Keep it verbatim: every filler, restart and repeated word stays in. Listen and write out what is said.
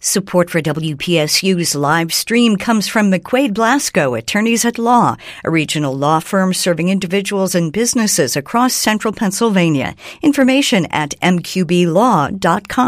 Support for W P S U's live stream comes from McQuaid Blasco, Attorneys at Law, a regional law firm serving individuals and businesses across central Pennsylvania. Information at m q b law dot com.